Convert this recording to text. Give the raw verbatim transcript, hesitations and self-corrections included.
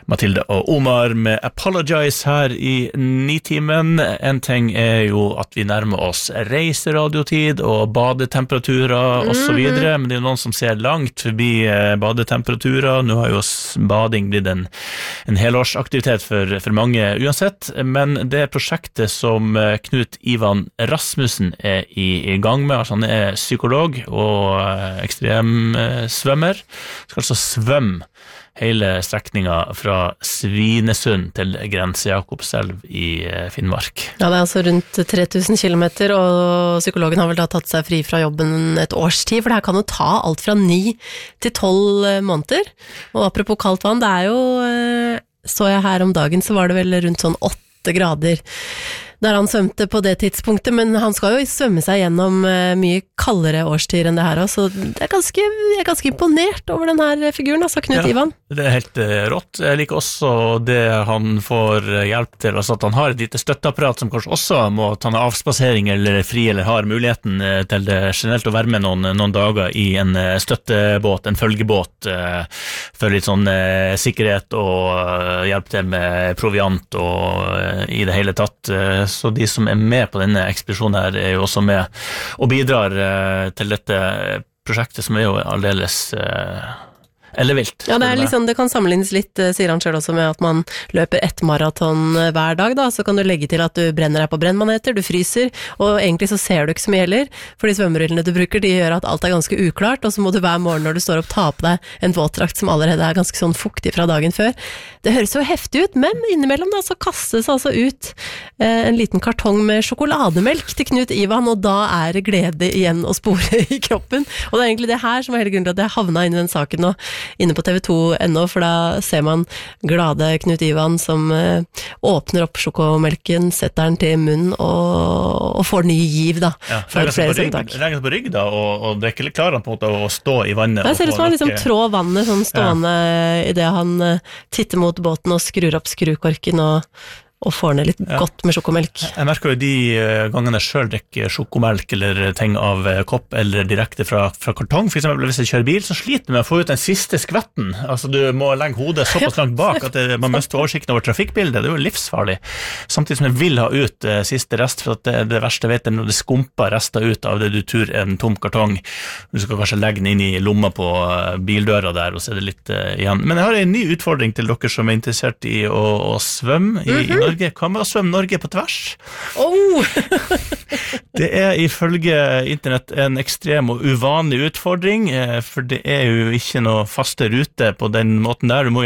Mathilde og Omar med Apologize her i Nitimen. En ting er jo at vi nærmer oss reiseradiotid og badetemperaturer og så videre, men det er jo noen som ser langt forbi badetemperaturer. Nå har jo bading blitt en, en helårsaktivitet for, for mange uansett, men det prosjektet som Knut Ivan Rasmussen er i, i gang med, altså han er psykolog og ekstremsvømmer, skal altså svømme hele strekningen fra Svinesund til Grense Jakobselv i Finnmark. Ja, det er altså rundt tre tusen kilometer, og psykologen har vel da tatt seg fri fra jobben et års tid, for det her kan jo ta alt fra ni til tolv måneder. Og apropos kaldt vann, det er jo, så jeg her om dagen, så var det vel rundt sånn åtte grader der han svømte på det tidspunktet, men han skal jo svømme seg gjennom mye kaldere årstider enn det her, så det er ganske, jeg er ganske imponert over den her figuren, altså Knut ja, Ivan. Det er helt rått. Jeg liker også det han får hjelp til, altså at han har et lite støtteapparat som kanskje også må ta en avspasering eller fri, eller har muligheten til det generelt å være med noen, noen dager i en støttebåt, en følgebåt, for litt sånn sikkerhet og hjelp til med proviant og i det hele tatt. Så de som er med på denne ekspedisjonen her er jo også med og bidrar til dette prosjektet som er jo aldeles ellevilt. Ja, det er liksom, det kan sammenlignes litt, sier han selv også, med at man løper ett maraton hver dag da, så kan du legge til at du brenner deg på brennmaneter, du fryser, og egentlig så ser du ikke så mye heller, for de svømmerillene du bruker, de gjør at alt er ganske uklart, og så må du hver morgen når du står opp ta på deg en våtdrakt som allerede er ganske sånn fuktig fra dagen før. Det høres jo heftig ut, men innimellom da, så kastes altså ut eh, en liten kartong med sjokolademelk til Knut Ivan, og da er det glede igjen å spore i kroppen, og det er egentlig det her som er hele grunnen til at jeg havna inn i den saken nå, inne på T V to punkt N O, for da ser man glade Knut Ivan som uh, åpner opp sjokomelken, setter den til munnen og, og får ny giv da. Ja, legger seg på rygg da, og, og det er ikke klarer han på en måte å stå i vannet. Det ser ut som han liksom trår vannet sånn stående ja. I det han uh, titter mot båten og skrur opp skrukorken og og får ned litt ja. Godt med sjokomelk. Jeg merker jo de gangene jeg selv drikker sjokomelk eller ting av kopp eller direkte fra, fra kartong, for eksempel hvis jeg kjører bil, så sliter jeg med å få ut den siste skvetten. Altså du må legge hodet såpass langt bak at det, man mister oversikten over trafikkbildet. Det er jo livsfarlig. Samtidig som jeg vil ha ut uh, siste rest, for at det, det verste jeg vet er når det skumper rester ut av det du tur en tom kartong. Du skal kanskje legge den inn i lomma på uh, bildøra der, og så er det litt uh, igjen. Men jeg har en ny utfordring til dere som er interessert i å, å svømme i, mm-hmm. i Norge. Hva med å svømme Norge på tvers? Oh! Det er ifølge internett en ekstrem og uvanlig utfordring, for det er jo ikke noe faste rute på den måten der. Du må